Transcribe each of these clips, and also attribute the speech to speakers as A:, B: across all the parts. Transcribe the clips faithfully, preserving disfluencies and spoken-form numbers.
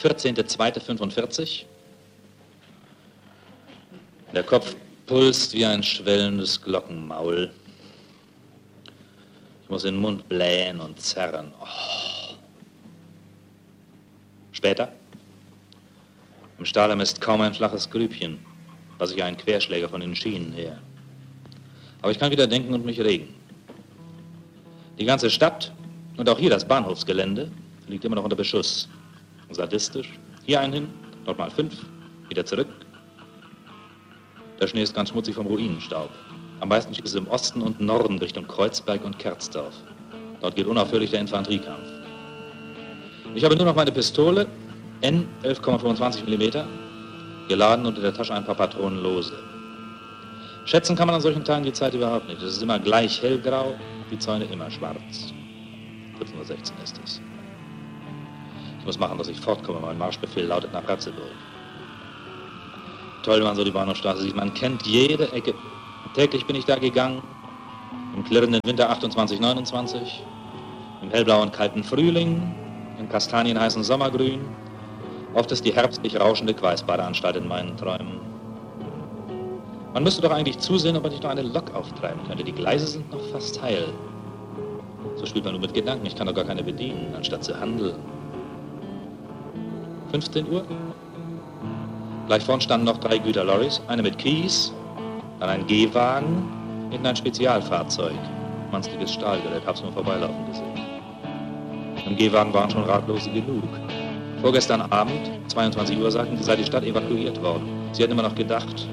A: vierzehnter zweiter fünfundvierzig. Der Kopf pulst wie ein schwellendes Glockenmaul. Ich muss in den Mund blähen und zerren. Oh. Später. Im Stahlhelm ist kaum ein flaches Grübchen, was ich einen Querschläger von den Schienen her. Aber ich kann wieder denken und mich regen. Die ganze Stadt und auch hier das Bahnhofsgelände liegt immer noch unter Beschuss. Sadistisch. Hier einen hin, dort mal fünf, wieder zurück. Der Schnee ist ganz schmutzig vom Ruinenstaub. Am meisten ist es im Osten und Norden Richtung Kreuzberg und Kerzdorf. Dort geht unaufhörlich der Infanteriekampf. Ich habe nur noch meine Pistole, N elf Komma fünfundzwanzig Millimeter, geladen und in der Tasche ein paar Patronen lose. Schätzen kann man an solchen Tagen die Zeit überhaupt nicht. Es ist immer gleich hellgrau, die Zäune immer schwarz. vierzehn Uhr sechzehn ist es. Ich muss machen, dass ich fortkomme. Mein Marschbefehl lautet nach Ratzeburg. Toll, wenn man so die Bahnhofstraße sieht. Man kennt jede Ecke. Täglich bin ich da gegangen. Im klirrenden Winter achtundzwanzig, neunundzwanzig. Im hellblauen kalten Frühling. Im kastanienheißen Sommergrün. Oft ist die herbstlich rauschende Queisbadeanstalt in meinen Träumen. Man müsste doch eigentlich zusehen, ob man nicht noch eine Lok auftreiben könnte. Die Gleise sind noch fast heil. So spielt man nur mit Gedanken. Ich kann doch gar keine bedienen, anstatt zu handeln. fünfzehn Uhr. Gleich vorn standen noch drei Güterlorries. Eine mit Kies, dann ein Gehwagen, hinten ein Spezialfahrzeug. Mannsliches Stahlgerät, hab's nur vorbeilaufen gesehen. Im Gehwagen waren schon Ratlose genug. Vorgestern Abend, zweiundzwanzig Uhr, sagten sie, sei die Stadt evakuiert worden. Sie hätten immer noch gedacht.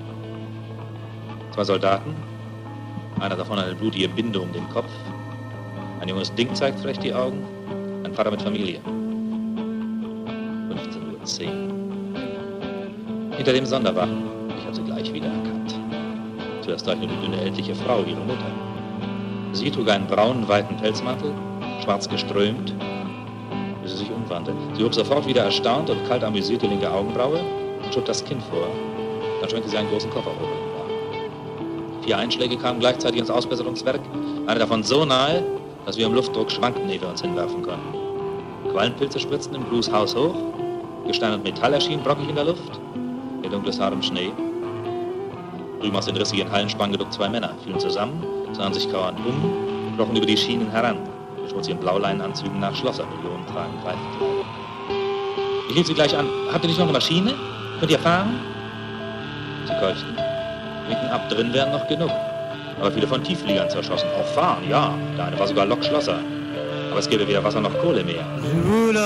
A: Zwei Soldaten, einer davon eine blutige Binde um den Kopf. Ein junges Ding zeigt frech die Augen. Ein Vater mit Familie. fünfzehn Uhr zehn. Hinter dem Sonderwagen, ich habe sie gleich wiedererkannt. Zuerst sah ich nur die dünne ältliche Frau, ihre Mutter. Sie trug einen braunen, weiten Pelzmantel, schwarz geströmt, bis sie sich umwandte. Sie hob sofort wieder erstaunt und kalt amüsiert die linke Augenbraue und schob das Kind vor. Dann schwenkte sie einen großen Koffer hoch. Vier Einschläge kamen gleichzeitig ins Ausbesserungswerk, eine davon so nahe, dass wir im Luftdruck Schranken neben uns hinwerfen konnten. Quallenpilze spritzten im Blues Haus hoch, Gestein und Metall erschienen brockig in der Luft, ihr dunkles Haar im Schnee. Drüben aus den rissigen Hallen sprangen geduckt zwei Männer, fielen zusammen, sahen sich kauernd um, krochen über die Schienen heran, mit schmutzigen Blauleinenanzügen nach Schlosser, Millionen tragen Greifkleidung. Ich hielt sie gleich an. Habt ihr nicht noch eine Maschine? Könnt ihr fahren? Sie keuchten. Winken ab, drin wären noch genug. Aber viele von Tieffliegern zerschossen. Auch fahren, ja. Der eine war sogar Lokschlosser. Aber es gäbe weder Wasser noch Kohle mehr.